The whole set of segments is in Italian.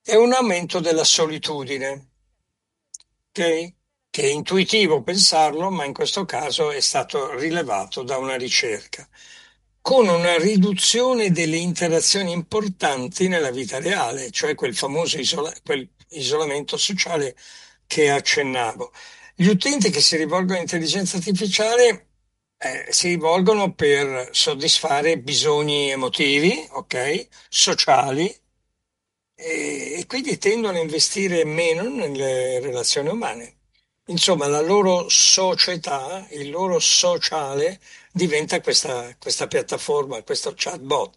e un aumento della solitudine, ok? Che è intuitivo pensarlo, ma in questo caso è stato rilevato da una ricerca, con una riduzione delle interazioni importanti nella vita reale, cioè quel famoso quel isolamento sociale che accennavo. Gli utenti che si rivolgono all'intelligenza artificiale si rivolgono per soddisfare bisogni emotivi, ok, sociali, e quindi tendono a investire meno nelle relazioni umane. Insomma, la loro società, il loro sociale diventa questa piattaforma, questo chatbot.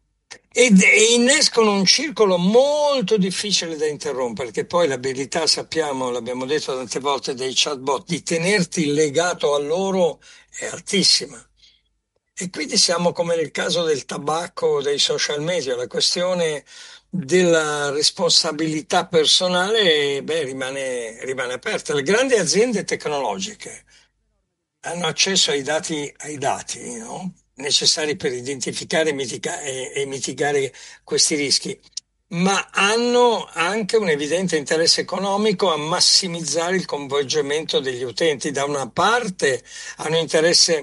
E innescono un circolo molto difficile da interrompere, perché poi l'abilità, sappiamo, l'abbiamo detto tante volte, dei chatbot, di tenerti legato a loro è altissima. E quindi siamo come nel caso del tabacco o dei social media, la questione della responsabilità personale, beh, rimane aperta. Le grandi aziende tecnologiche hanno accesso ai dati, no? Necessari per identificare e mitigare questi rischi, ma hanno anche un evidente interesse economico a massimizzare il coinvolgimento degli utenti. Da una parte hanno interesse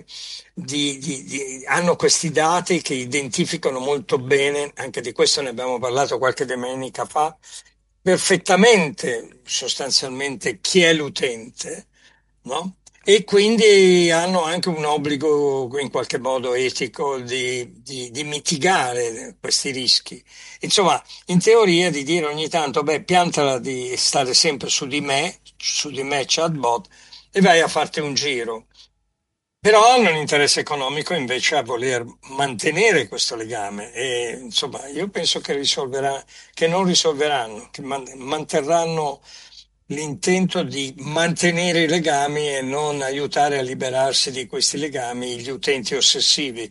hanno questi dati che identificano molto bene, anche di questo ne abbiamo parlato qualche domenica fa, perfettamente sostanzialmente chi è l'utente, no? E quindi hanno anche un obbligo in qualche modo etico di mitigare questi rischi. Insomma, in teoria di dire ogni tanto, beh, piantala di stare sempre su di me chatbot, e vai a farti un giro. Però hanno un interesse economico invece a voler mantenere questo legame e insomma io penso che non risolveranno, che manterranno l'intento di mantenere i legami e non aiutare a liberarsi di questi legami gli utenti ossessivi.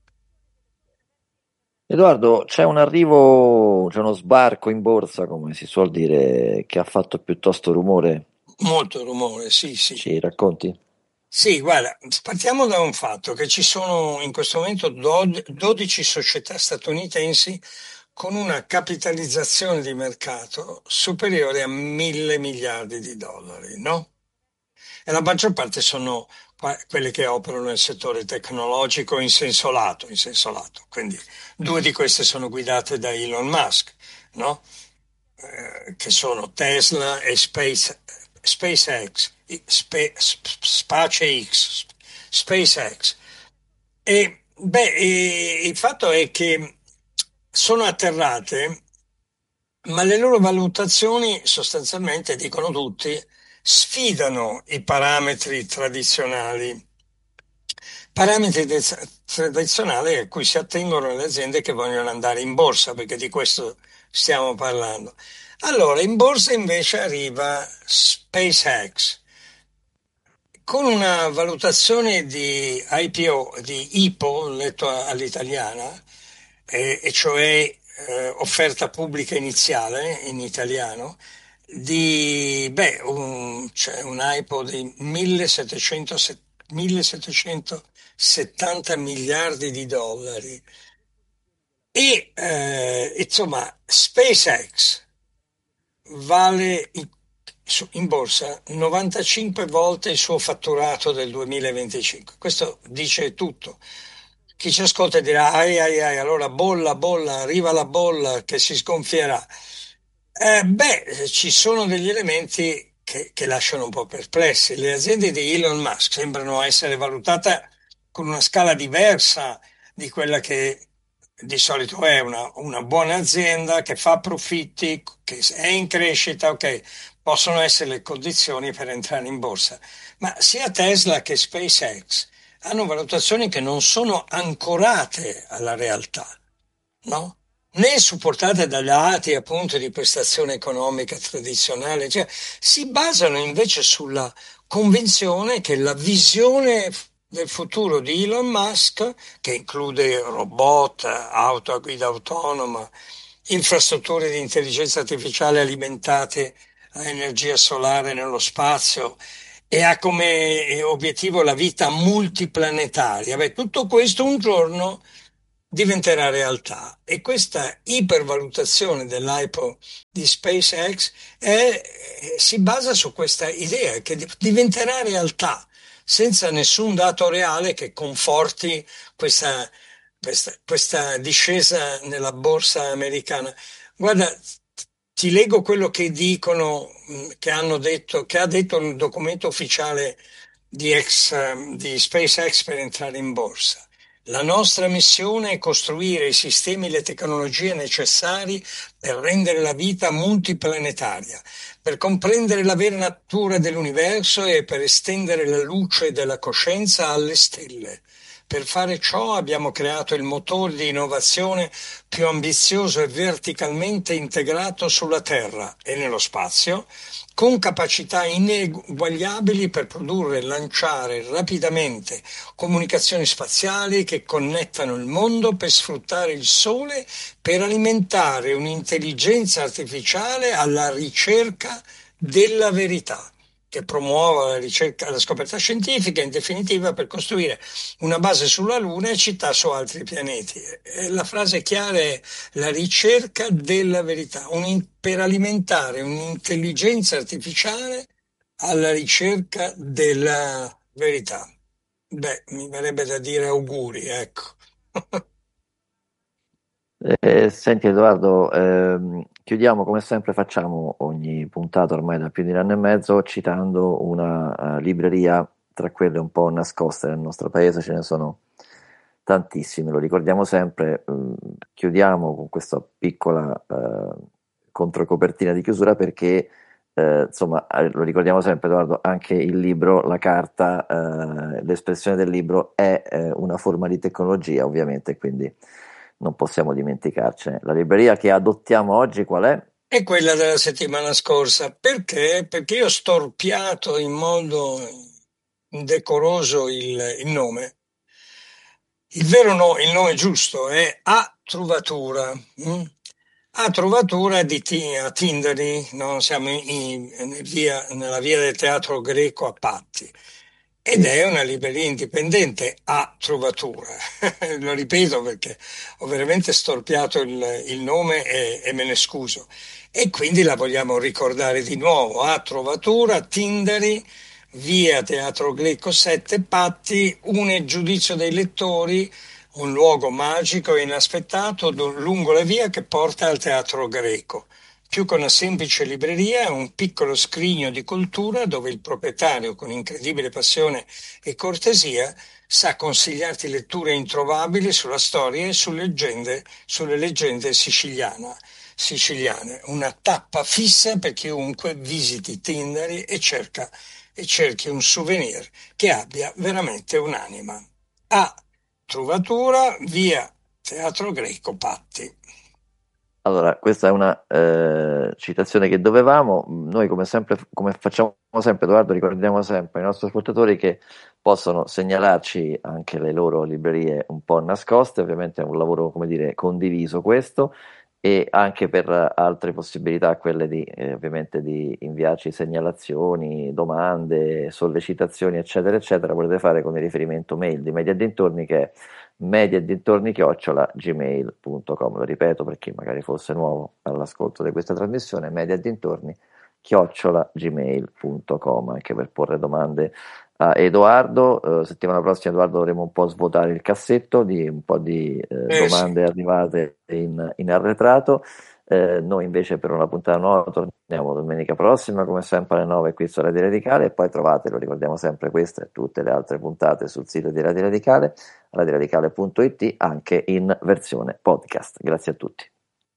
Edoardo, c'è un arrivo, c'è uno sbarco in borsa, come si suol dire, che ha fatto piuttosto rumore. Molto rumore, sì, sì. Ci racconti? Sì, guarda, partiamo da un fatto che ci sono in questo momento 12 società statunitensi con una capitalizzazione di mercato superiore a 1.000 miliardi di dollari, no? E la maggior parte sono quelle che operano nel settore tecnologico in senso lato. Quindi due di queste sono guidate da Elon Musk, no? Che sono Tesla e SpaceX, SpaceX, SpaceX. E, beh, il fatto è che sono atterrate, ma le loro valutazioni sostanzialmente, dicono tutti, sfidano i parametri tradizionali a cui si attengono le aziende che vogliono andare in borsa, perché di questo stiamo parlando. Allora, in borsa invece arriva SpaceX con una valutazione di IPO, di IPO, letto all'italiana, e cioè offerta pubblica iniziale in italiano, di beh, c'è un IPO di 1770 miliardi di dollari. E insomma, SpaceX vale in borsa 95 volte il suo fatturato del 2025. Questo dice tutto. Chi ci ascolta dirà, ai ai ai, allora bolla, bolla, arriva la bolla che si sgonfierà. Beh, ci sono degli elementi che lasciano un po' perplessi. Le aziende di Elon Musk sembrano essere valutate con una scala diversa di quella che di solito è una buona azienda che fa profitti, che è in crescita, ok, possono essere le condizioni per entrare in borsa. Ma sia Tesla che SpaceX hanno valutazioni che non sono ancorate alla realtà, no? Né supportate da dati appunto di prestazione economica tradizionale, cioè si basano invece sulla convinzione che la visione del futuro di Elon Musk, che include robot, auto a guida autonoma, infrastrutture di intelligenza artificiale alimentate a energia solare nello spazio e ha come obiettivo la vita multiplanetaria. Beh, tutto questo un giorno diventerà realtà. E questa ipervalutazione dell'hype di SpaceX si basa su questa idea che diventerà realtà, senza nessun dato reale che conforti questa, questa discesa nella borsa americana. Guarda, ti leggo quello che dicono, che hanno detto, che ha detto il documento ufficiale di SpaceX per entrare in borsa. La nostra missione è costruire i sistemi e le tecnologie necessari per rendere la vita multiplanetaria, per comprendere la vera natura dell'universo e per estendere la luce della coscienza alle stelle. Per fare ciò abbiamo creato il motore di innovazione più ambizioso e verticalmente integrato sulla Terra e nello spazio, con capacità ineguagliabili per produrre e lanciare rapidamente comunicazioni spaziali che connettano il mondo per sfruttare il Sole per alimentare un'intelligenza artificiale alla ricerca della verità, che promuova la ricerca, la scoperta scientifica, in definitiva per costruire una base sulla Luna e città su altri pianeti. E la frase chiara è la ricerca della verità, per alimentare un'intelligenza artificiale alla ricerca della verità. Beh, mi verrebbe da dire auguri, ecco. Senti Edoardo, chiudiamo come sempre facciamo ogni puntata ormai da più di un anno e mezzo citando una libreria tra quelle un po' nascoste nel nostro paese, ce ne sono tantissime, lo ricordiamo sempre. Chiudiamo con questa piccola controcopertina di chiusura perché insomma, lo ricordiamo sempre Edoardo, anche il libro, la carta, l'espressione del libro è una forma di tecnologia ovviamente, quindi non possiamo dimenticarcene. La libreria che adottiamo oggi qual è? È quella della settimana scorsa. Perché? Perché io ho storpiato in modo indecoroso il nome. Il vero il nome giusto è A Trovatura. A Trovatura a Tindari, no? Siamo nella via del teatro greco a Patti. Ed Sì. è una libreria indipendente a Trovatura. Lo ripeto perché ho veramente storpiato il nome e me ne scuso. E quindi la vogliamo ricordare di nuovo. A Trovatura, Tindari, via Teatro Greco 7 Patti, un giudizio dei lettori, un luogo magico e inaspettato lungo la via che porta al Teatro Greco. Più che una semplice libreria, è un piccolo scrigno di cultura dove il proprietario, con incredibile passione e cortesia, sa consigliarti letture introvabili sulla storia e sulle leggende siciliane. Una tappa fissa per chiunque visiti Tindari e cerchi un souvenir che abbia veramente un'anima. A Trovatura, via Teatro Greco Patti. Allora, questa è una citazione che dovevamo. Noi, come sempre, come facciamo sempre, Edoardo, ricordiamo sempre ai nostri ascoltatori che possono segnalarci anche le loro librerie un po' nascoste. Ovviamente è un lavoro, come dire, condiviso questo, e anche per altre possibilità, quelle di ovviamente di inviarci segnalazioni, domande, sollecitazioni, eccetera, eccetera. Potete fare con il riferimento mail di Media Dintorni che è mediadintorni@gmail.com. Lo ripeto per chi magari fosse nuovo all'ascolto di questa trasmissione, mediadintorni@gmail.com, anche per porre domande a Edoardo. Settimana prossima Edoardo dovremo un po' svuotare il cassetto di un po' di Sì. domande arrivate in arretrato. Noi invece per una puntata nuova torniamo domenica prossima, come sempre alle 9 qui su Radio Radicale, e poi trovate, lo ricordiamo sempre, queste e tutte le altre puntate sul sito di Radio Radicale, radioradicale.it, anche in versione podcast. Grazie a tutti.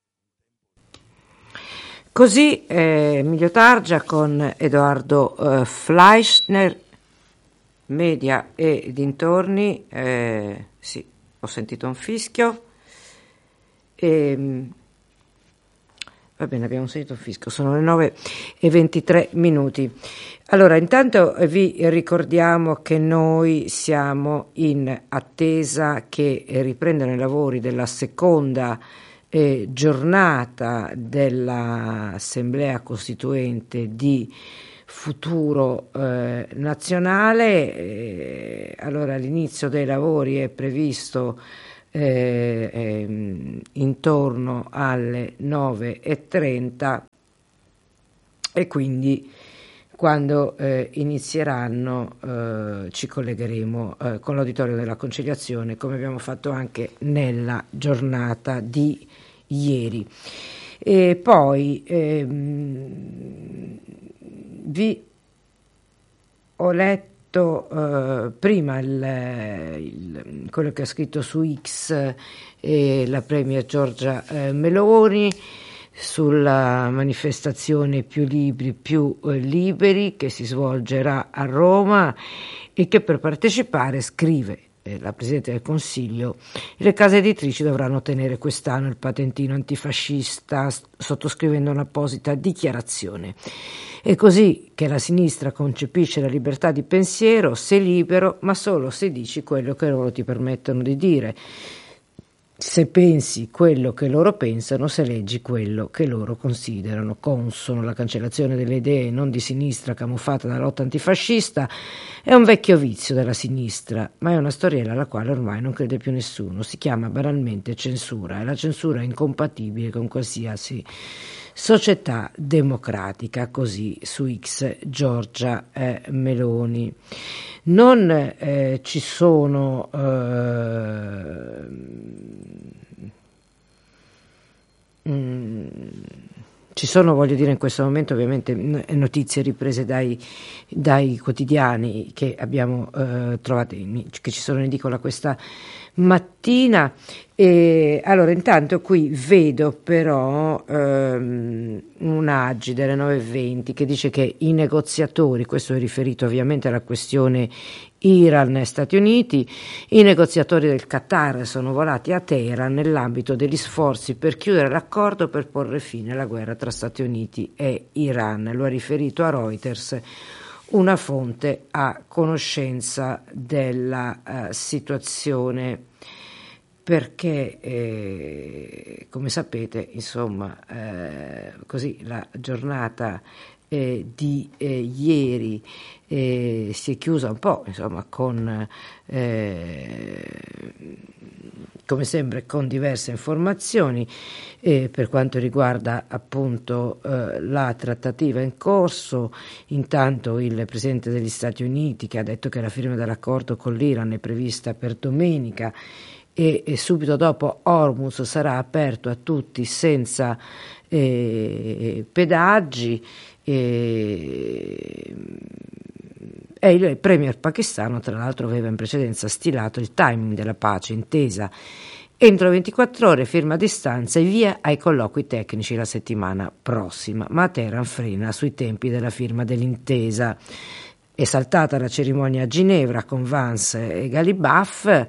Così Emilio Targia con Edoardo Fleischner, Media e dintorni. Sì, ho sentito un fischio. Va bene, abbiamo sentito un fischio, sono le 9:23. Allora, intanto vi ricordiamo che noi siamo in attesa che riprendano i lavori della seconda giornata dell'Assemblea Costituente di Futuro Nazionale. Allora, l'inizio dei lavori è previsto intorno alle 9:30 e quindi quando inizieranno ci collegheremo con l'Auditorio della Conciliazione, come abbiamo fatto anche nella giornata di ieri. E poi vi ho letto prima quello che ha scritto su X la premier Giorgia Meloni sulla manifestazione più liberi che si svolgerà a Roma e che per partecipare, scrive la Presidente del Consiglio, le case editrici dovranno ottenere quest'anno il patentino antifascista sottoscrivendo un'apposita dichiarazione. È così che la sinistra concepisce la libertà di pensiero: sei libero, ma solo se dici quello che loro ti permettono di dire, se pensi quello che loro pensano, se leggi quello che loro considerano consono. La cancellazione delle idee non di sinistra camuffata da lotta antifascista è un vecchio vizio della sinistra, ma è una storiella alla quale ormai non crede più nessuno. Si chiama banalmente censura, e la censura è incompatibile con qualsiasi società democratica. Così su X Giorgia Meloni. Non ci sono ci sono, voglio dire, in questo momento ovviamente notizie riprese dai quotidiani che abbiamo trovato, che ci sono in edicola questa mattina. E allora intanto qui vedo però un'AGI delle 9:20 che dice che i negoziatori, questo è riferito ovviamente alla questione Iran e Stati Uniti, i negoziatori del Qatar sono volati a Teheran nell'ambito degli sforzi per chiudere l'accordo per porre fine alla guerra tra Stati Uniti e Iran. Lo ha riferito a Reuters una fonte a conoscenza della situazione, perché come sapete, insomma, così la giornata di ieri si è chiusa un po', insomma, con come sempre con diverse informazioni per quanto riguarda appunto la trattativa in corso. Intanto il Presidente degli Stati Uniti, che ha detto che la firma dell'accordo con l'Iran è prevista per domenica e subito dopo Hormuz sarà aperto a tutti senza pedaggi, e il premier pakistano tra l'altro aveva in precedenza stilato il timing della pace intesa: entro 24 ore firma a distanza e via ai colloqui tecnici la settimana prossima, ma Teheran frena sui tempi della firma dell'intesa. È saltata la cerimonia a Ginevra con Vance e Galibaf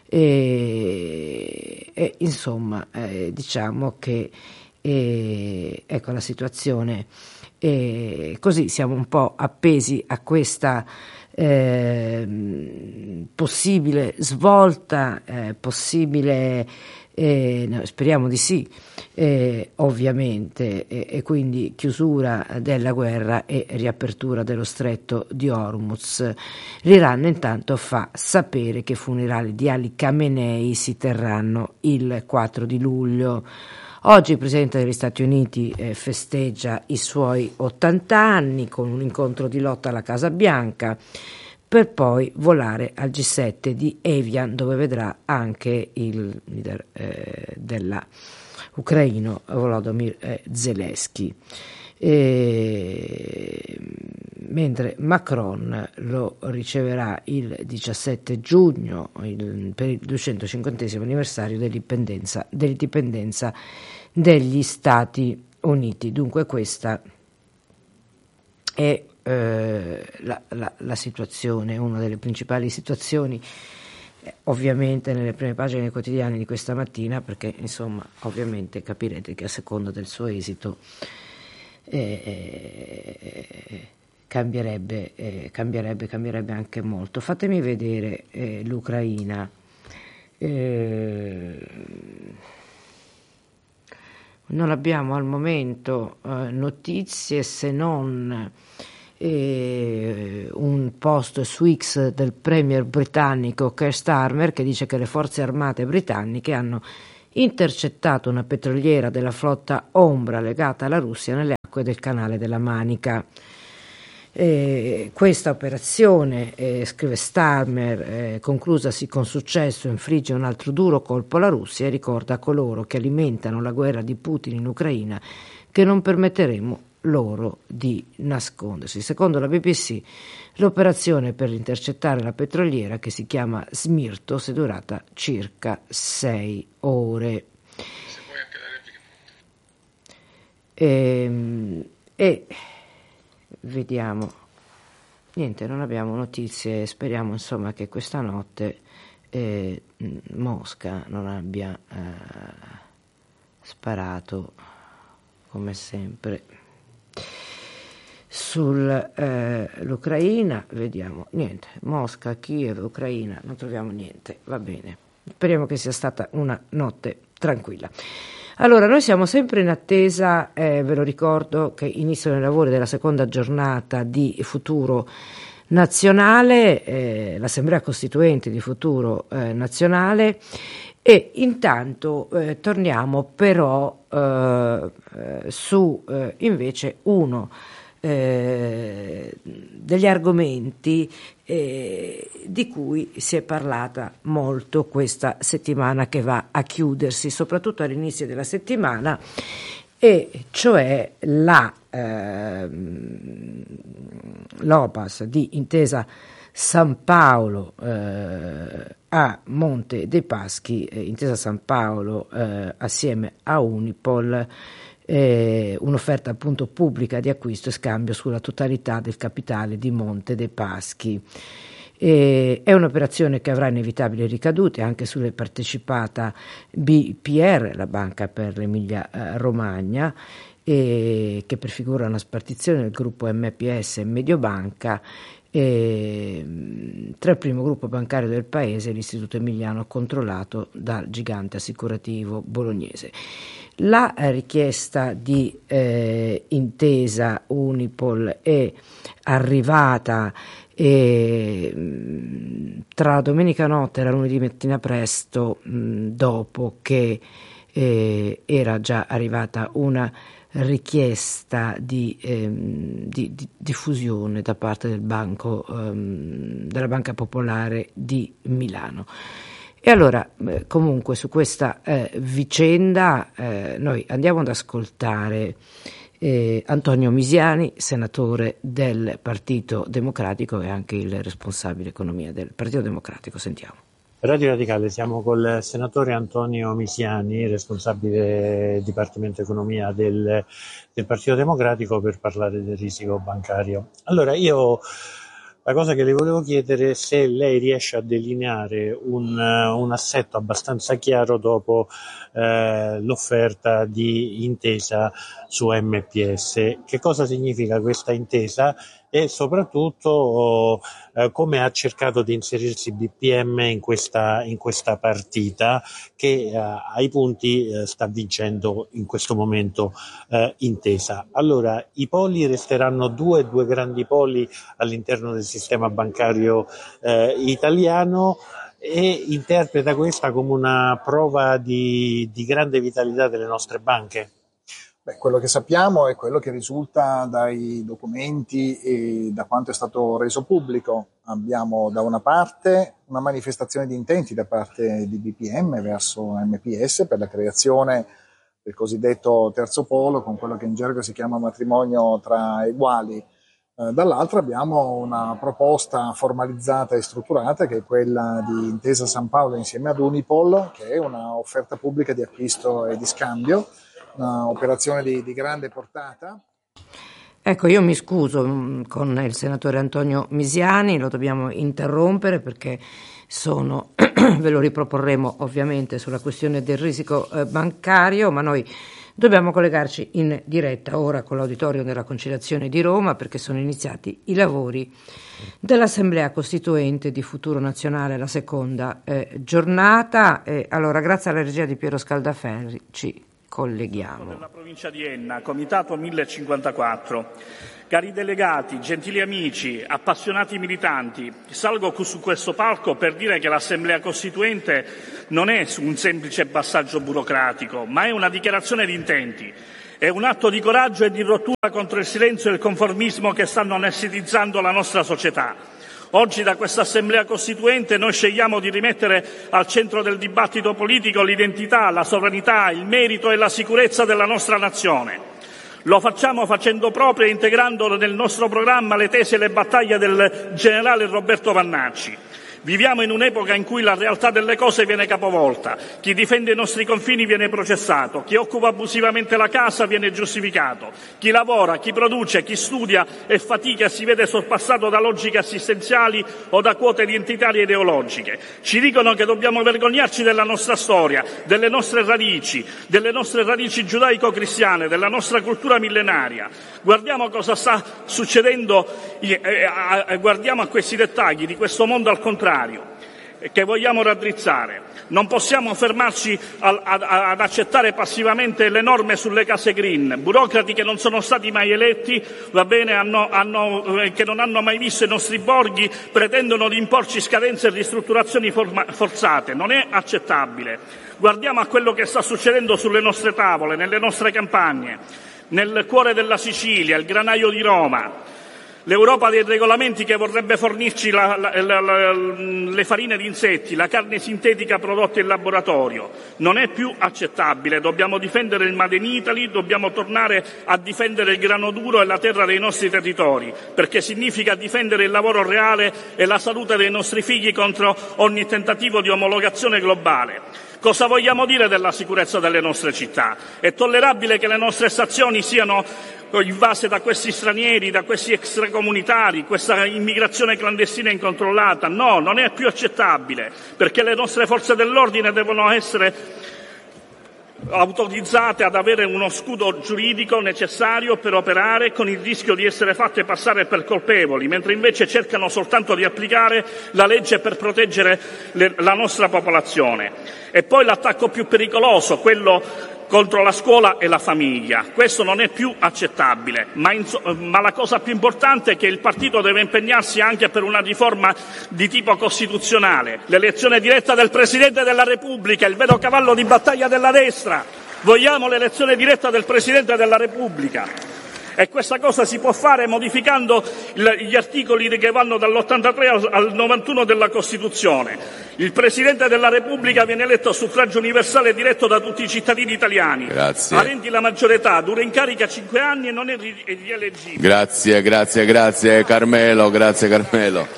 e insomma diciamo che ecco la situazione. Così siamo un po' appesi a questa possibile svolta, possibile, no, speriamo di sì, ovviamente, e quindi chiusura della guerra e riapertura dello stretto di Hormuz. L'Iran intanto fa sapere che i funerali di Ali Khamenei si terranno il 4 di luglio. Oggi il Presidente degli Stati Uniti festeggia i suoi 80 anni con un incontro di lotta alla Casa Bianca, per poi volare al G7 di Evian, dove vedrà anche il leader della ucraino Volodymyr Zelensky. Mentre Macron lo riceverà il 17 giugno per il 250° anniversario dell'indipendenza degli Stati Uniti. Dunque questa è la situazione, una delle principali situazioni, ovviamente nelle prime pagine dei quotidiani di questa mattina, perché insomma ovviamente capirete che a seconda del suo esito cambierebbe anche molto. Fatemi vedere l'Ucraina. Non abbiamo al momento notizie, se non un post su X del premier britannico Keir Starmer, che dice che le forze armate britanniche hanno intercettato una petroliera della flotta Ombra legata alla Russia nelle acque del canale della Manica. Questa operazione, scrive Starmer, conclusasi con successo, infligge un altro duro colpo alla Russia e ricorda a coloro che alimentano la guerra di Putin in Ucraina che non permetteremo loro di nascondersi. Secondo la BBC, l'operazione per intercettare la petroliera, che si chiama Smirtos, è durata circa 6 ore. E vediamo, niente, non abbiamo notizie, speriamo insomma che questa notte Mosca non abbia sparato come sempre sull'Ucraina. Vediamo, niente, Mosca, Kiev, Ucraina, non troviamo niente, va bene, speriamo che sia stata una notte tranquilla. Allora, noi siamo sempre in attesa, ve lo ricordo, che iniziano i lavori della seconda giornata di Futuro Nazionale, l'Assemblea Costituente di Futuro Nazionale, e intanto torniamo però su invece uno degli argomenti di cui si è parlata molto questa settimana che va a chiudersi, soprattutto all'inizio della settimana, e cioè l'OPAS di Intesa San Paolo a Monte dei Paschi, Intesa San Paolo assieme a Unipol, un'offerta appunto pubblica di acquisto e scambio sulla totalità del capitale di Monte dei Paschi. È un'operazione che avrà inevitabili ricadute anche sulle partecipata BPR, la Banca per l'Emilia Romagna, che prefigura una spartizione del gruppo MPS e Mediobanca tra il primo gruppo bancario del paese e l'Istituto Emiliano, controllato dal gigante assicurativo bolognese. La richiesta di Intesa Unipol è arrivata tra domenica notte e la lunedì mattina presto, dopo che era già arrivata una richiesta di fusione da parte del banco, della Banca Popolare di Milano. E allora, comunque, su questa vicenda noi andiamo ad ascoltare Antonio Misiani, senatore del Partito Democratico e anche il responsabile economia del Partito Democratico. Sentiamo. Radio Radicale, siamo col senatore Antonio Misiani, responsabile Dipartimento Economia del Partito Democratico, per parlare del risico bancario. Allora, la cosa che le volevo chiedere è se lei riesce a delineare un assetto abbastanza chiaro dopo l'offerta di intesa su MPS. Che cosa significa questa intesa e soprattutto come ha cercato di inserirsi BPM in questa partita che ai punti sta vincendo in questo momento Intesa. Allora, i poli resteranno due grandi poli all'interno del sistema bancario italiano, e interpreta questa come una prova di grande vitalità delle nostre banche. Quello che sappiamo è quello che risulta dai documenti e da quanto è stato reso pubblico. Abbiamo da una parte una manifestazione di intenti da parte di BPM verso MPS per la creazione del cosiddetto terzo polo, con quello che in gergo si chiama matrimonio tra eguali. Dall'altra abbiamo una proposta formalizzata e strutturata, che è quella di Intesa San Paolo insieme ad Unipol, che è una offerta pubblica di acquisto e di scambio, un'operazione di grande portata. Ecco, io mi scuso con il senatore Antonio Misiani, lo dobbiamo interrompere perché ve lo riproporremo ovviamente sulla questione del risico bancario, ma noi dobbiamo collegarci in diretta ora con l'Auditorio della Conciliazione di Roma, perché sono iniziati i lavori dell'Assemblea Costituente di Futuro Nazionale, la seconda giornata. Allora, grazie alla regia di Piero Scaldaferri, ci colleghiamo. Della provincia di Enna, Comitato 1054. Cari delegati, gentili amici, appassionati militanti, salgo su questo palco per dire che l'Assemblea Costituente non è un semplice passaggio burocratico, ma è una dichiarazione di intenti. È un atto di coraggio e di rottura contro il silenzio e il conformismo che stanno anestetizzando la nostra società. Oggi da questa Assemblea Costituente noi scegliamo di rimettere al centro del dibattito politico l'identità, la sovranità, il merito e la sicurezza della nostra nazione. Lo facciamo facendo proprio e integrando nel nostro programma le tesi e le battaglie del generale Roberto Vannacci. Viviamo in un'epoca in cui la realtà delle cose viene capovolta. Chi difende i nostri confini viene processato, chi occupa abusivamente la casa viene giustificato, chi lavora, chi produce, chi studia e fatica si vede sorpassato da logiche assistenziali o da quote identitarie ideologiche. Ci dicono che dobbiamo vergognarci della nostra storia, delle nostre radici giudaico-cristiane, della nostra cultura millenaria. Guardiamo cosa sta succedendo, guardiamo a questi dettagli di questo mondo al contrario che vogliamo raddrizzare. Non possiamo fermarci ad accettare passivamente le norme sulle case green, burocrati che non sono stati mai eletti, va bene, che non hanno mai visto i nostri borghi, pretendono di imporci scadenze e ristrutturazioni forzate. Non è accettabile. Guardiamo a quello che sta succedendo sulle nostre tavole, nelle nostre campagne, nel cuore della Sicilia, il granaio di Roma. L'Europa dei regolamenti che vorrebbe fornirci le farine di insetti, la carne sintetica prodotta in laboratorio. Non è più accettabile, dobbiamo difendere il Made in Italy, dobbiamo tornare a difendere il grano duro e la terra dei nostri territori, perché significa difendere il lavoro reale e la salute dei nostri figli contro ogni tentativo di omologazione globale. Cosa vogliamo dire della sicurezza delle nostre città? È tollerabile che le nostre stazioni siano invase da questi stranieri, da questi extracomunitari, questa immigrazione clandestina incontrollata? No, non è più accettabile, perché le nostre forze dell'ordine devono essere autorizzate ad avere uno scudo giuridico necessario per operare, con il rischio di essere fatte passare per colpevoli, mentre invece cercano soltanto di applicare la legge per proteggere la nostra popolazione. E poi l'attacco più pericoloso, quello contro la scuola e la famiglia. Questo non è più accettabile, ma la cosa più importante è che il partito deve impegnarsi anche per una riforma di tipo costituzionale. L'elezione diretta del Presidente della Repubblica, il vero cavallo di battaglia della destra. Vogliamo l'elezione diretta del Presidente della Repubblica. E questa cosa si può fare modificando gli articoli che vanno dall'83 al 91 della Costituzione. Il Presidente della Repubblica viene eletto a suffragio universale diretto da tutti i cittadini italiani. Grazie. Aventi la maggiore età, dura in carica 5 anni e non è rieleggibile. Grazie Carmelo, grazie Carmelo.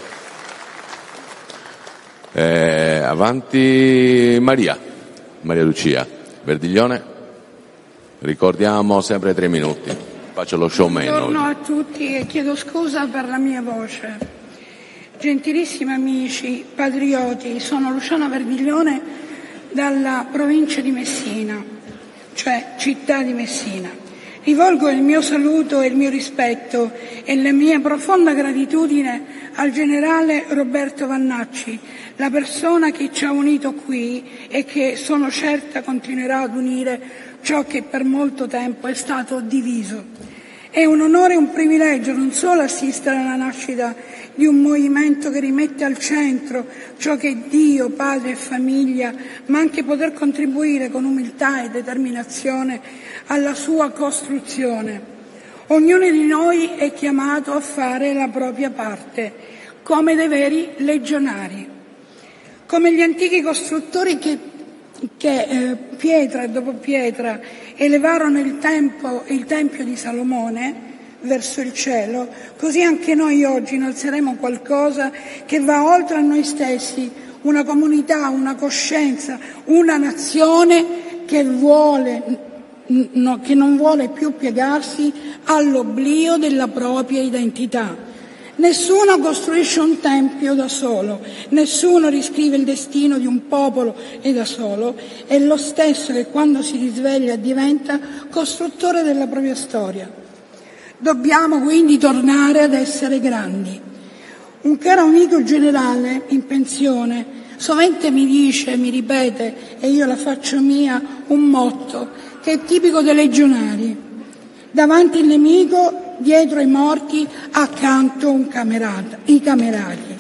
Avanti Maria Lucia Verdiglione. Ricordiamo sempre 3 minuti. Faccio lo showman. Buongiorno a tutti e chiedo scusa per la mia voce. Gentilissimi amici, patrioti, sono Luciana Verdiglione dalla provincia di Messina, cioè città di Messina. Rivolgo il mio saluto e il mio rispetto e la mia profonda gratitudine al generale Roberto Vannacci, la persona che ci ha unito qui e che sono certa continuerà ad unire ciò che per molto tempo è stato diviso. È un onore e un privilegio non solo assistere alla nascita di un movimento che rimette al centro ciò che è Dio, Padre e famiglia, ma anche poter contribuire con umiltà e determinazione alla sua costruzione. Ognuno di noi è chiamato a fare la propria parte, come dei veri legionari. Come gli antichi costruttori che pietra dopo pietra elevarono il tempio di Salomone verso il cielo, così anche noi oggi innalzeremo qualcosa che va oltre a noi stessi, una comunità, una coscienza, una nazione che non vuole più piegarsi all'oblio della propria identità. Nessuno costruisce un tempio da solo, nessuno riscrive il destino di un popolo e da solo, è lo stesso che quando si risveglia diventa costruttore della propria storia. Dobbiamo quindi tornare ad essere grandi. Un caro amico generale in pensione sovente mi ripete, e io la faccio mia, un motto che è tipico dei legionari. Davanti il nemico, dietro i morti, accanto i camerati.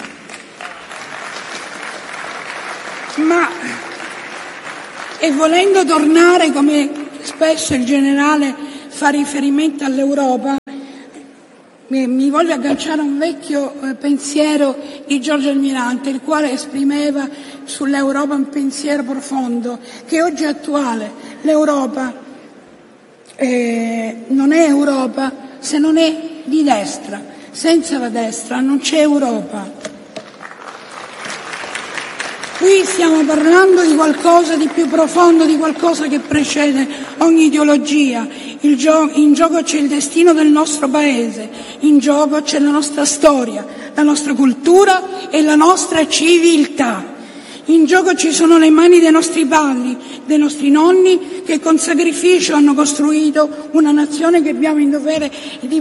E volendo tornare, come spesso il generale fa riferimento all'Europa, mi voglio agganciare a un vecchio pensiero di Giorgio Almirante, il quale esprimeva sull'Europa un pensiero profondo, che oggi è attuale. L'Europa non è Europa se non è di destra. Senza la destra non c'è Europa. Qui stiamo parlando di qualcosa di più profondo, di qualcosa che precede ogni ideologia. In gioco c'è il destino del nostro paese, in gioco c'è la nostra storia, la nostra cultura e la nostra civiltà. In gioco ci sono le mani dei nostri padri, dei nostri nonni, che con sacrificio hanno costruito una nazione che abbiamo il dovere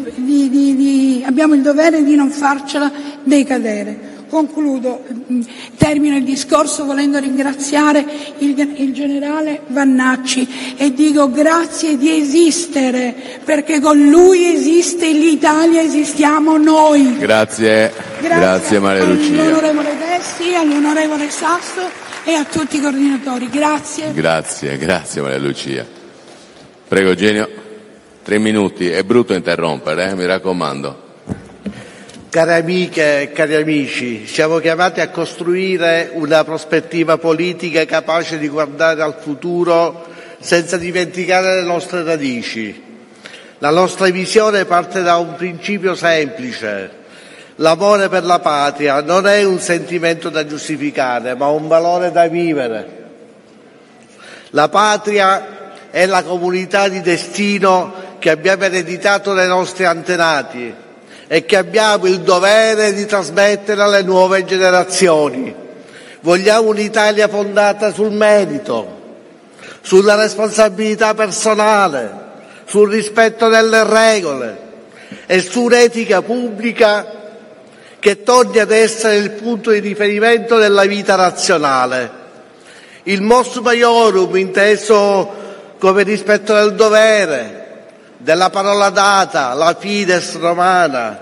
di non farcela decadere. Concludo, termino il discorso volendo ringraziare il generale Vannacci e dico grazie di esistere, perché con lui esiste l'Italia, esistiamo noi. Grazie Maria Lucia. All'onorevole Dessi, all'onorevole Sasso e a tutti i coordinatori. Grazie. Grazie Maria Lucia. Prego Eugenio, 3 minuti, è brutto interrompere, mi raccomando. Care amiche e cari amici, siamo chiamati a costruire una prospettiva politica capace di guardare al futuro senza dimenticare le nostre radici. La nostra visione parte da un principio semplice: l'amore per la patria non è un sentimento da giustificare, ma un valore da vivere. La patria è la comunità di destino che abbiamo ereditato dai nostri antenati e che abbiamo il dovere di trasmettere alle nuove generazioni. Vogliamo un'Italia fondata sul merito, sulla responsabilità personale, sul rispetto delle regole e su un'etica pubblica che torni ad essere il punto di riferimento della vita nazionale. Il mos maiorum, inteso come rispetto del dovere, della parola data, la fides romana,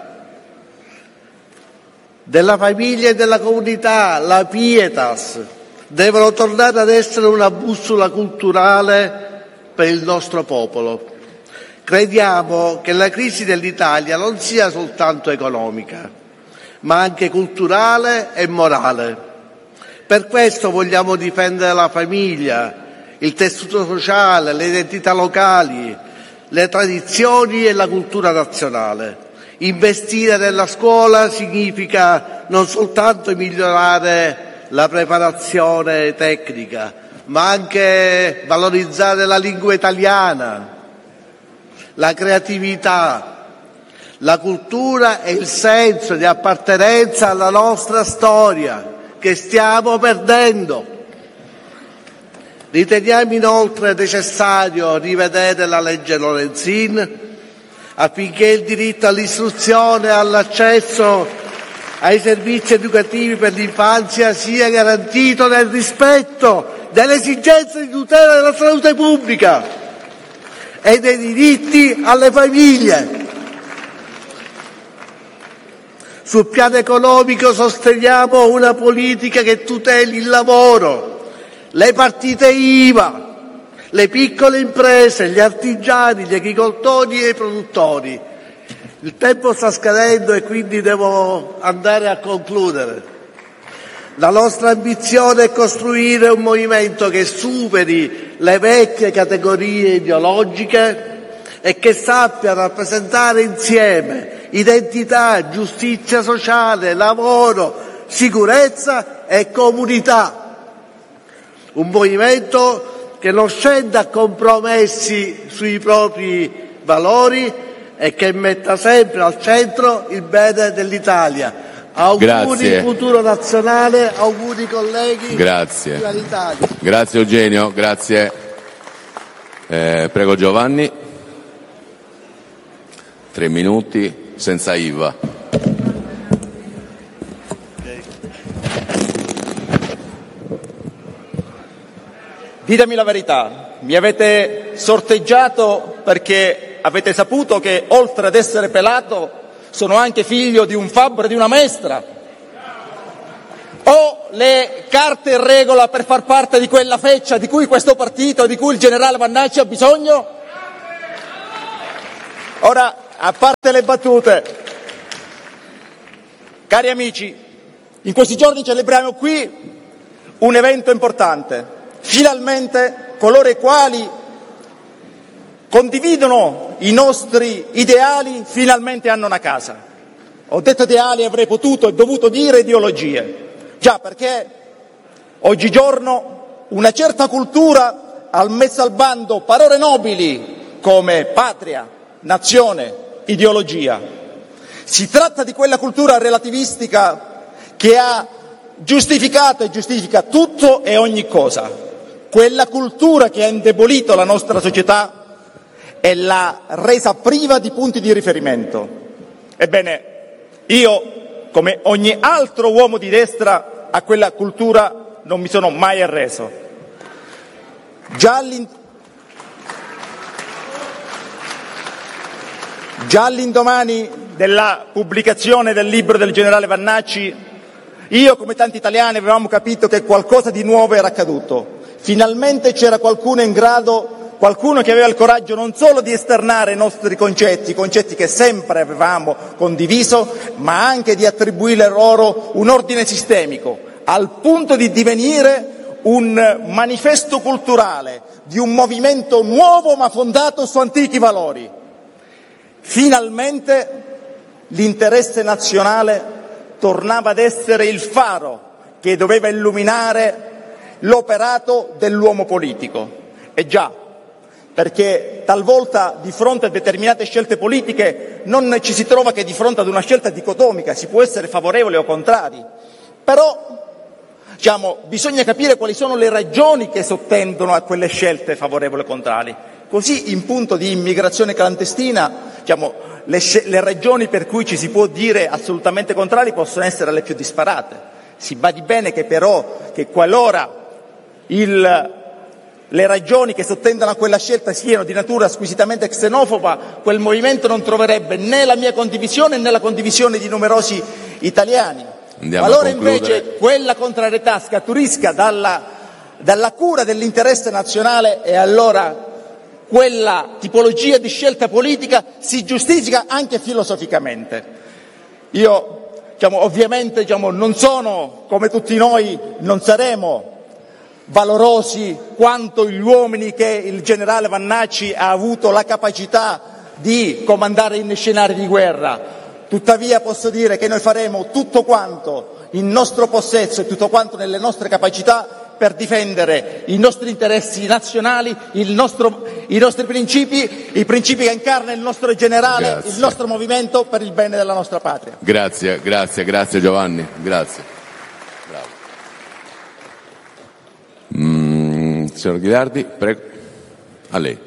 della famiglia e della comunità, la pietas, devono tornare ad essere una bussola culturale per il nostro popolo. Crediamo che la crisi dell'Italia non sia soltanto economica, ma anche culturale e morale. Per questo vogliamo difendere la famiglia, il tessuto sociale, le identità locali, le tradizioni e la cultura nazionale. Investire nella scuola significa non soltanto migliorare la preparazione tecnica, ma anche valorizzare la lingua italiana, la creatività, la cultura e il senso di appartenenza alla nostra storia, che stiamo perdendo. Riteniamo inoltre necessario rivedere la legge Lorenzin affinché il diritto all'istruzione e all'accesso ai servizi educativi per l'infanzia sia garantito nel rispetto delle esigenze di tutela della salute pubblica e dei diritti alle famiglie. Sul piano economico sosteniamo una politica che tuteli il lavoro, le partite IVA, le piccole imprese, gli artigiani, gli agricoltori e i produttori. Il tempo sta scadendo e quindi devo andare a concludere. La nostra ambizione è costruire un movimento che superi le vecchie categorie ideologiche e che sappia rappresentare insieme identità, giustizia sociale, lavoro, sicurezza e comunità. Un movimento che non scenda a compromessi sui propri valori e che metta sempre al centro il bene dell'Italia. Auguri futuro nazionale, auguri colleghi. Grazie. Viva l'Italia. Grazie Eugenio, grazie. Prego Giovanni. 3 minuti senza IVA. Ditemi la verità, mi avete sorteggiato perché avete saputo che oltre ad essere pelato sono anche figlio di un fabbro e di una maestra? O le carte in regola per far parte di quella feccia di cui questo partito, di cui il generale Vannacci ha bisogno? Ora, a parte le battute, cari amici, in questi giorni celebriamo qui un evento importante. Finalmente coloro i quali condividono i nostri ideali finalmente hanno una casa. Ho detto ideali, avrei potuto e dovuto dire ideologie. Già, perché oggigiorno una certa cultura ha messo al bando parole nobili come patria, nazione, ideologia. Si tratta di quella cultura relativistica che ha giustificato e giustifica tutto e ogni cosa. Quella cultura che ha indebolito la nostra società e l'ha resa priva di punti di riferimento. Ebbene, io, come ogni altro uomo di destra, a quella cultura non mi sono mai arreso. Già all'indomani della pubblicazione del libro del generale Vannacci, io, come tanti italiani, avevamo capito che qualcosa di nuovo era accaduto. Finalmente c'era qualcuno in grado, qualcuno che aveva il coraggio non solo di esternare i nostri concetti che sempre avevamo condiviso, ma anche di attribuire loro un ordine sistemico, al punto di divenire un manifesto culturale di un movimento nuovo ma fondato su antichi valori. Finalmente l'interesse nazionale tornava ad essere il faro che doveva illuminare l'operato dell'uomo politico. E già, perché talvolta di fronte a determinate scelte politiche non ci si trova che di fronte ad una scelta dicotomica, si può essere favorevoli o contrari, però bisogna capire quali sono le ragioni che sottendono a quelle scelte favorevoli o contrarie. Così in punto di immigrazione clandestina, le ragioni per cui ci si può dire assolutamente contrari possono essere le più disparate. Si badi bene che però che qualora le ragioni che sottendono a quella scelta siano di natura squisitamente xenofoba, quel movimento non troverebbe né la mia condivisione né la condivisione di numerosi italiani. Allora invece quella contrarietà scaturisca dalla cura dell'interesse nazionale, e allora quella tipologia di scelta politica si giustifica anche filosoficamente. Io ovviamente non sono, come tutti noi, non saremo valorosi quanto gli uomini che il generale Vannacci ha avuto la capacità di comandare in scenari di guerra. Tuttavia posso dire che noi faremo tutto quanto in nostro possesso e tutto quanto nelle nostre capacità per difendere i nostri interessi nazionali, i nostri principi, i principi che incarna il nostro generale, grazie, il nostro movimento per il bene della nostra patria. Grazie Giovanni, grazie. Bravo. Signor Ghilardi, prego. A lei.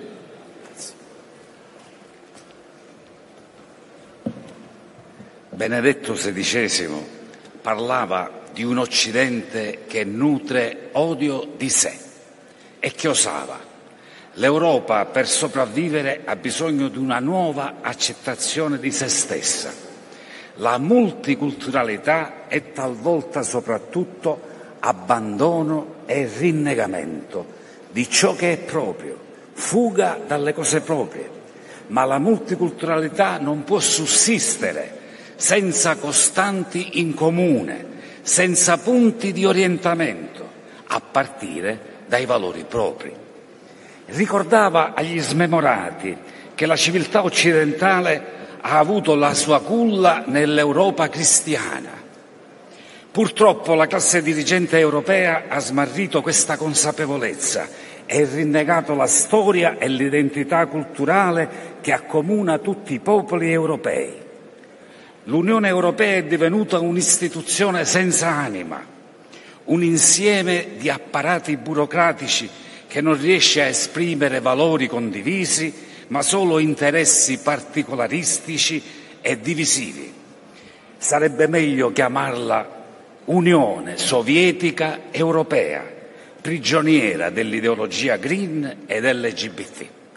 Benedetto XVI parlava di un Occidente che nutre odio di sé e che osava. L'Europa, per sopravvivere, ha bisogno di una nuova accettazione di se stessa. La multiculturalità è talvolta soprattutto abbandono e rinnegamento di ciò che è proprio, fuga dalle cose proprie. Ma la multiculturalità non può sussistere senza costanti in comune, senza punti di orientamento, a partire dai valori propri. Ricordava agli smemorati che la civiltà occidentale ha avuto la sua culla nell'Europa cristiana. Purtroppo la classe dirigente europea ha smarrito questa consapevolezza e rinnegato la storia e l'identità culturale che accomuna tutti i popoli europei. L'Unione Europea è divenuta un'istituzione senza anima, un insieme di apparati burocratici che non riesce a esprimere valori condivisi, ma solo interessi particolaristici e divisivi. Sarebbe meglio chiamarla Unione Sovietica Europea, prigioniera dell'ideologia green e dell'LGBT.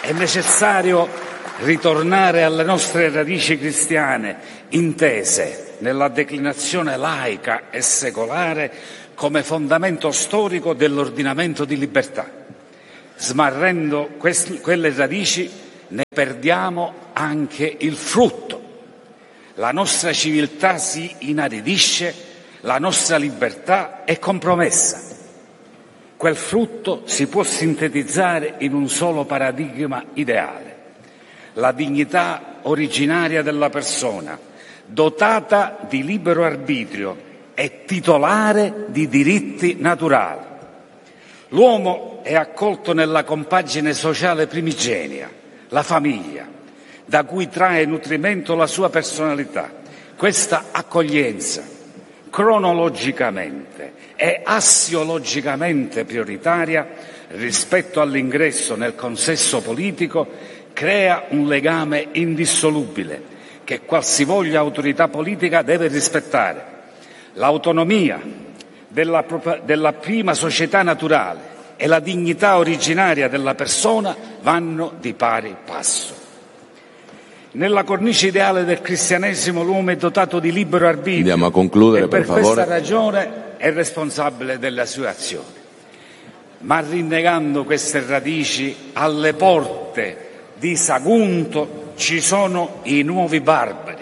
È necessario ritornare alle nostre radici cristiane, intese nella declinazione laica e secolare come fondamento storico dell'ordinamento di libertà. Smarrendo quelle radici ne perdiamo anche il frutto. La nostra civiltà si inaridisce, la nostra libertà è compromessa. Quel frutto si può sintetizzare in un solo paradigma ideale: la dignità originaria della persona, dotata di libero arbitrio e titolare di diritti naturali. L'uomo è accolto nella compagine sociale primigenia, la famiglia, da cui trae nutrimento la sua personalità. Questa accoglienza, cronologicamente e assiologicamente prioritaria rispetto all'ingresso nel consesso politico, crea un legame indissolubile che qualsivoglia autorità politica deve rispettare. L'autonomia della prima società naturale e la dignità originaria della persona vanno di pari passo. Nella cornice ideale del cristianesimo l'uomo è dotato di libero arbitrio. Andiamo a concludere, e per favore. questa ragione è responsabile delle sue azioni. Ma rinnegando queste radici, alle porte di Sagunto ci sono i nuovi barbari.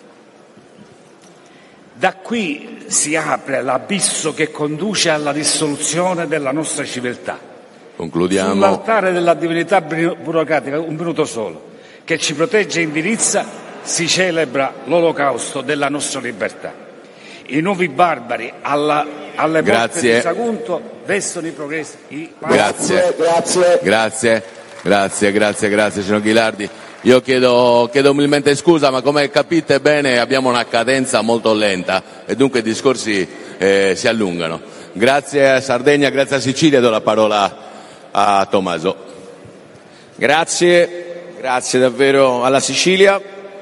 Da qui si apre l'abisso che conduce alla dissoluzione della nostra civiltà. Concludiamo. Sull'altare della divinità burocratica, un minuto solo, che ci protegge e indirizza, si celebra l'olocausto della nostra libertà. I nuovi barbari alle porte di Sagunto vestono i progressi. Grazie, signor Ghilardi. Io chiedo umilmente scusa, ma come capite bene abbiamo una cadenza molto lenta e dunque i discorsi si allungano. Grazie a Sardegna, grazie a Sicilia, do la parola a Tommaso. Grazie davvero alla Sicilia.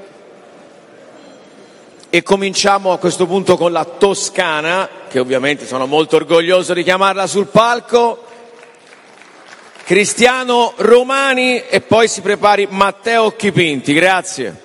E cominciamo a questo punto con la Toscana, che ovviamente sono molto orgoglioso di chiamarla sul palco. Cristiano Romani e poi si prepari Matteo Chipinti. Grazie.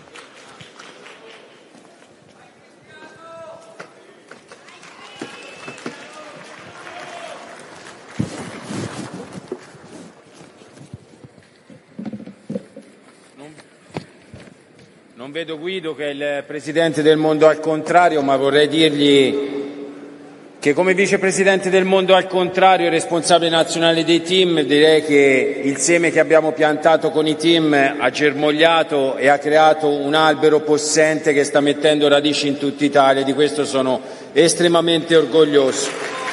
Non vedo Guido, che è il presidente del Mondo al Contrario, ma vorrei dirgli che come vicepresidente del Mondo al Contrario e responsabile nazionale dei team, direi che il seme che abbiamo piantato con i team ha germogliato e ha creato un albero possente che sta mettendo radici in tutta Italia. Di questo sono estremamente orgoglioso.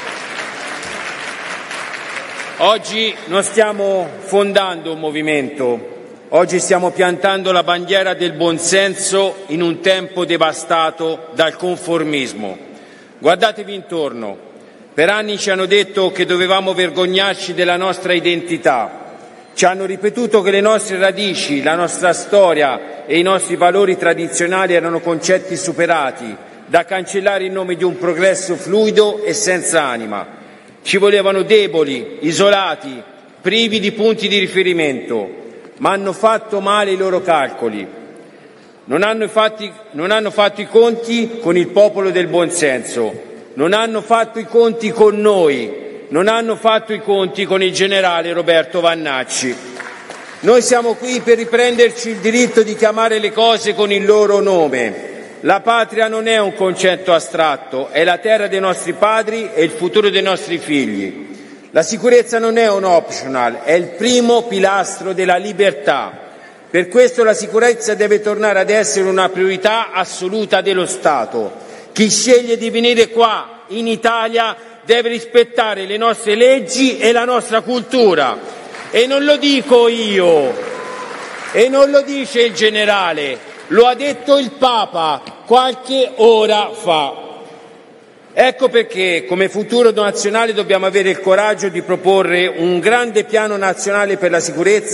Oggi non stiamo fondando un movimento, oggi stiamo piantando la bandiera del buonsenso in un tempo devastato dal conformismo. Guardatevi intorno. Per anni ci hanno detto che dovevamo vergognarci della nostra identità. Ci hanno ripetuto che le nostre radici, la nostra storia e i nostri valori tradizionali erano concetti superati, da cancellare in nome di un progresso fluido e senza anima. Ci volevano deboli, isolati, privi di punti di riferimento, ma hanno fatto male i loro calcoli. Non hanno fatto i conti con il popolo del buonsenso, non hanno fatto i conti con noi, non hanno fatto i conti con il generale Roberto Vannacci. Noi siamo qui per riprenderci il diritto di chiamare le cose con il loro nome. La patria non è un concetto astratto, è la terra dei nostri padri e il futuro dei nostri figli. La sicurezza non è un optional, è il primo pilastro della libertà. Per questo la sicurezza deve tornare ad essere una priorità assoluta dello Stato. Chi sceglie di venire qua, in Italia, deve rispettare le nostre leggi e la nostra cultura. E non lo dico io, e non lo dice il generale, lo ha detto il Papa qualche ora fa. Ecco perché, come Futuro Nazionale, dobbiamo avere il coraggio di proporre un grande piano nazionale per la sicurezza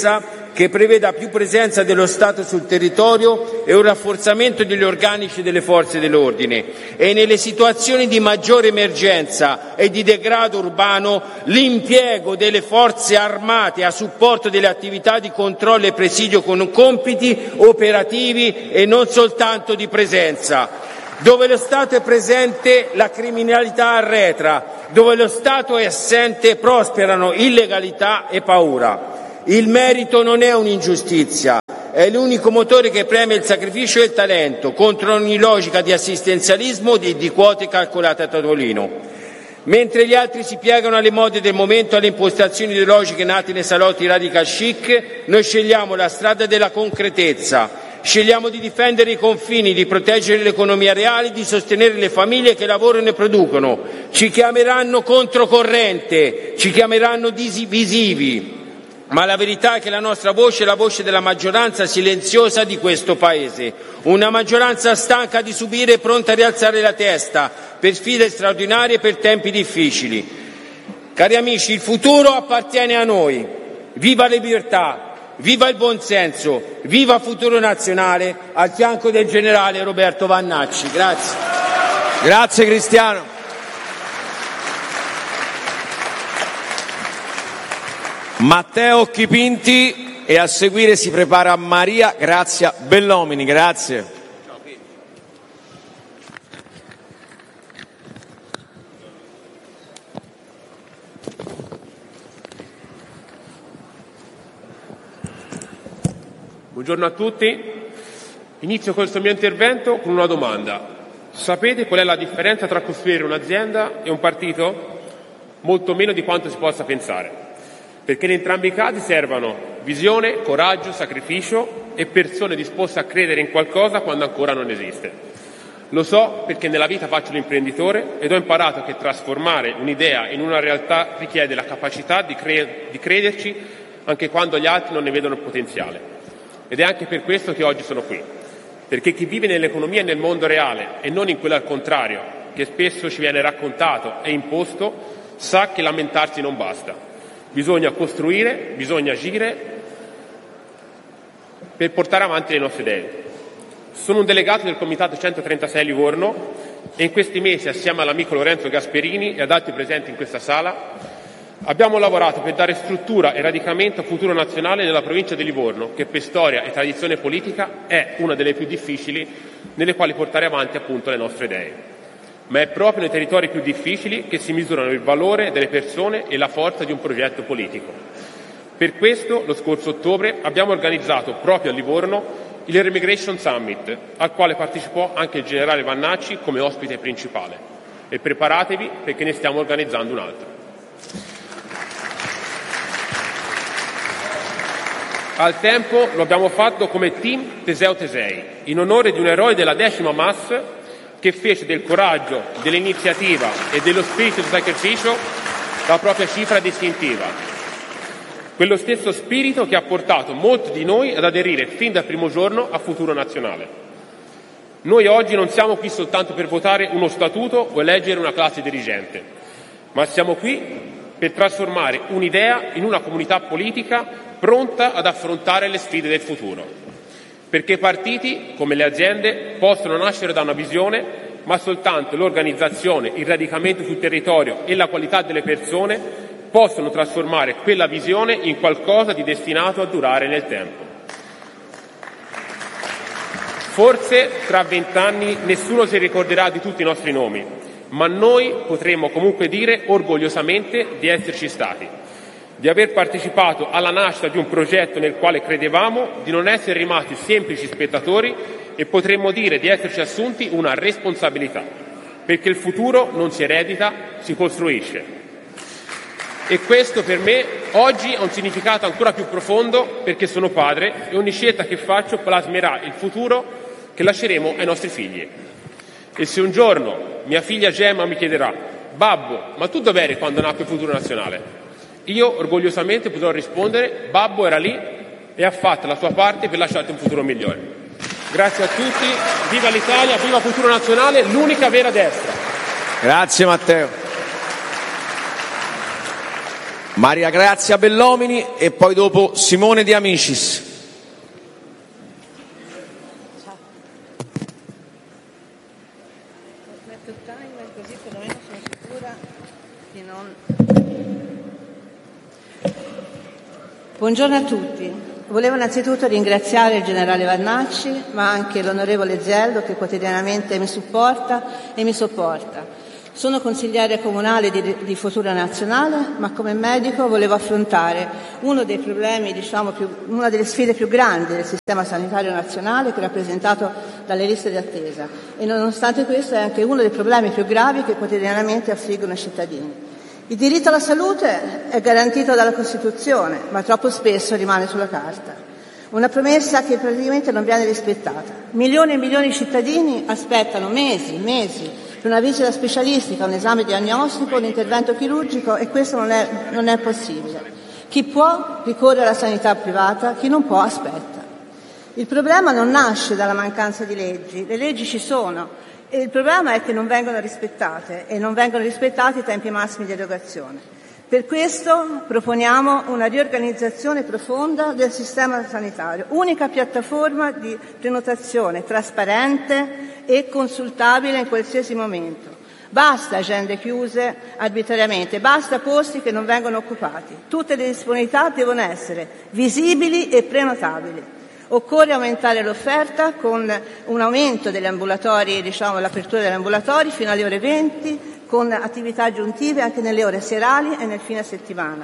che preveda più presenza dello Stato sul territorio e un rafforzamento degli organici delle forze dell'ordine e, nelle situazioni di maggiore emergenza e di degrado urbano, l'impiego delle forze armate a supporto delle attività di controllo e presidio con compiti operativi e non soltanto di presenza. Dove lo Stato è presente, la criminalità arretra; dove lo Stato è assente, prosperano illegalità e paura. Il merito non è un'ingiustizia, è l'unico motore che premia il sacrificio e il talento, contro ogni logica di assistenzialismo e di quote calcolate a tavolino. Mentre gli altri si piegano alle mode del momento, alle impostazioni ideologiche nate nei salotti radical chic, noi scegliamo la strada della concretezza. Scegliamo di difendere i confini, di proteggere l'economia reale, di sostenere le famiglie che lavorano e producono. Ci chiameranno controcorrente, ci chiameranno divisivi, ma la verità è che la nostra voce è la voce della maggioranza silenziosa di questo Paese, una maggioranza stanca di subire e pronta a rialzare la testa per sfide straordinarie e per tempi difficili. Cari amici, il futuro appartiene a noi. Viva la libertà! Viva il buonsenso, viva Futuro Nazionale, al fianco del generale Roberto Vannacci. Grazie. Grazie Cristiano. Matteo Occhipinti e a seguire si prepara Maria Grazia Bellomini. Grazie. Buongiorno a tutti. Inizio questo mio intervento con una domanda. Sapete qual è la differenza tra costruire un'azienda e un partito? Molto meno di quanto si possa pensare, perché in entrambi i casi servono visione, coraggio, sacrificio e persone disposte a credere in qualcosa quando ancora non esiste. Lo so perché nella vita faccio l'imprenditore ed ho imparato che trasformare un'idea in una realtà richiede la capacità di crederci anche quando gli altri non ne vedono il potenziale. Ed è anche per questo che oggi sono qui, perché chi vive nell'economia e nel mondo reale e non in quello al contrario, che spesso ci viene raccontato e imposto, sa che lamentarsi non basta. Bisogna costruire, bisogna agire per portare avanti le nostre idee. Sono un delegato del Comitato 136 Livorno e in questi mesi, assieme all'amico Lorenzo Gasperini e ad altri presenti in questa sala, abbiamo lavorato per dare struttura e radicamento a Futuro Nazionale nella provincia di Livorno, che per storia e tradizione politica è una delle più difficili nelle quali portare avanti appunto le nostre idee. Ma è proprio nei territori più difficili che si misurano il valore delle persone e la forza di un progetto politico. Per questo, lo scorso ottobre, abbiamo organizzato proprio a Livorno il Remigration Summit, al quale partecipò anche il generale Vannacci come ospite principale. E preparatevi perché ne stiamo organizzando un altro. Al tempo lo abbiamo fatto come team Teseo Tesei, in onore di un eroe della 10ª MAS che fece del coraggio, dell'iniziativa e dello spirito di sacrificio la propria cifra distintiva. Quello stesso spirito che ha portato molti di noi ad aderire fin dal primo giorno a Futuro Nazionale. Noi oggi non siamo qui soltanto per votare uno statuto o eleggere una classe dirigente, ma siamo qui per trasformare un'idea in una comunità politica pronta ad affrontare le sfide del futuro. Perché i partiti, come le aziende, possono nascere da una visione, ma soltanto l'organizzazione, il radicamento sul territorio e la qualità delle persone possono trasformare quella visione in qualcosa di destinato a durare nel tempo. Forse tra 20 anni nessuno si ricorderà di tutti i nostri nomi, ma noi potremo comunque dire orgogliosamente di esserci stati, di aver partecipato alla nascita di un progetto nel quale credevamo, di non essere rimasti semplici spettatori e potremmo dire di esserci assunti una responsabilità, perché il futuro non si eredita, si costruisce. E questo per me oggi ha un significato ancora più profondo perché sono padre e ogni scelta che faccio plasmerà il futuro che lasceremo ai nostri figli. E se un giorno mia figlia Gemma mi chiederà: babbo, ma tu dov'eri quando nacque Futuro Nazionale? Io orgogliosamente potrò rispondere: babbo era lì e ha fatto la sua parte per lasciarti un futuro migliore. Grazie a tutti, viva l'Italia, viva Futuro Nazionale, l'unica vera destra. Grazie Matteo. Maria Grazia Bellomini e poi dopo Simone De Amicis. Buongiorno a tutti. Volevo innanzitutto ringraziare il generale Vannacci, ma anche l'onorevole Zello che quotidianamente mi supporta e mi sopporta. Sono consigliere comunale di Futuro Nazionale, ma come medico volevo affrontare uno dei problemi, una delle sfide più grandi del sistema sanitario nazionale, che è rappresentato dalle liste di attesa. E nonostante questo è anche uno dei problemi più gravi che quotidianamente affliggono i cittadini. Il diritto alla salute è garantito dalla Costituzione, ma troppo spesso rimane sulla carta. Una promessa che praticamente non viene rispettata. Milioni e milioni di cittadini aspettano mesi per una visita specialistica, un esame diagnostico, un intervento chirurgico e questo non è possibile. Chi può ricorre alla sanità privata, chi non può aspetta. Il problema non nasce dalla mancanza di leggi, le leggi ci sono. E il problema è che non vengono rispettate e non vengono rispettati i tempi massimi di erogazione. Per questo proponiamo una riorganizzazione profonda del sistema sanitario, unica piattaforma di prenotazione trasparente e consultabile in qualsiasi momento. Basta agende chiuse arbitrariamente, basta posti che non vengono occupati. Tutte le disponibilità devono essere visibili e prenotabili. Occorre aumentare l'offerta con un aumento degli ambulatori, l'apertura degli ambulatori fino alle ore 20, con attività aggiuntive anche nelle ore serali e nel fine settimana.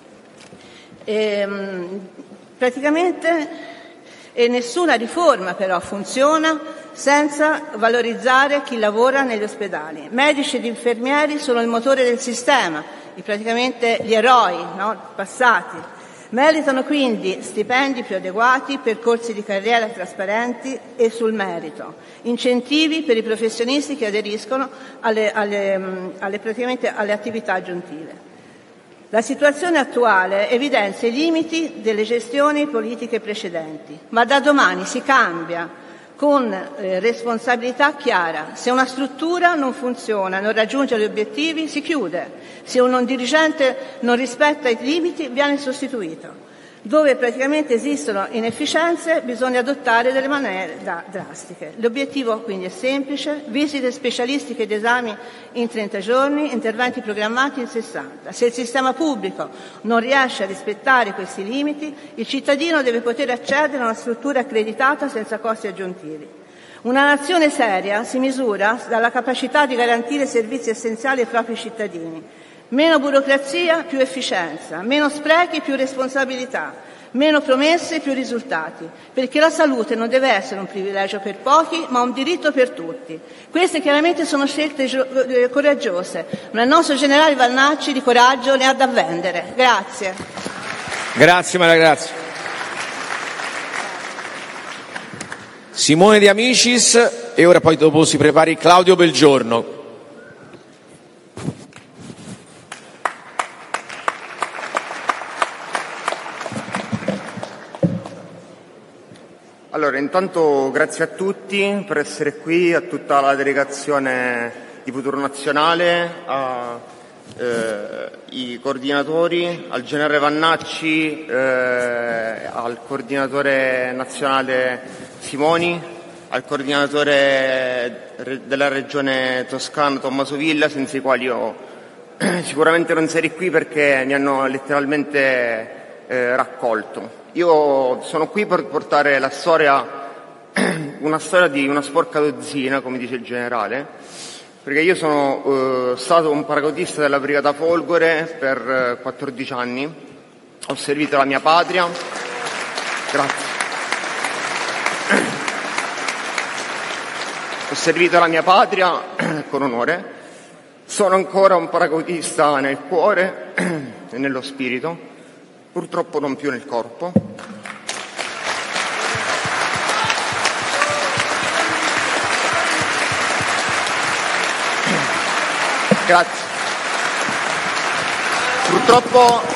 Praticamente nessuna riforma però funziona senza valorizzare chi lavora negli ospedali. Medici ed infermieri sono il motore del sistema, praticamente gli eroi passati. Meritano quindi stipendi più adeguati, percorsi di carriera trasparenti e sul merito, incentivi per i professionisti che aderiscono alle attività aggiuntive. La situazione attuale evidenzia i limiti delle gestioni politiche precedenti, ma da domani si cambia con responsabilità chiara. Se una struttura non funziona, non raggiunge gli obiettivi, si chiude. Se un dirigente non rispetta i limiti, viene sostituito. Dove praticamente esistono inefficienze bisogna adottare delle maniere drastiche. L'obiettivo quindi è semplice: visite specialistiche ed esami in 30 giorni, interventi programmati in 60. Se il sistema pubblico non riesce a rispettare questi limiti, il cittadino deve poter accedere a una struttura accreditata senza costi aggiuntivi. Una nazione seria si misura dalla capacità di garantire servizi essenziali ai propri cittadini. Meno burocrazia, più efficienza, meno sprechi, più responsabilità, meno promesse, più risultati, perché la salute non deve essere un privilegio per pochi, ma un diritto per tutti. Queste chiaramente sono scelte coraggiose, ma il nostro generale Vannacci di coraggio ne ha da vendere. Grazie. Grazie Maria Grazia. Simone De Amicis e ora poi dopo si prepari Claudio Belgiorno. Allora, intanto grazie a tutti per essere qui, a tutta la delegazione di Futuro Nazionale, ai coordinatori, al generale Vannacci, al coordinatore nazionale Simoni, al coordinatore della regione Toscana Tommaso Villa, senza i quali io sicuramente non sarei qui perché mi hanno letteralmente raccolto. Io sono qui per portare la storia, una storia di una sporca dozzina, come dice il generale, perché io sono stato un paracadutista della Brigata Folgore per 14 anni, ho servito la mia patria, grazie, ho servito la mia patria con onore, sono ancora un paracadutista nel cuore e nello spirito, purtroppo non più nel corpo. Grazie. Purtroppo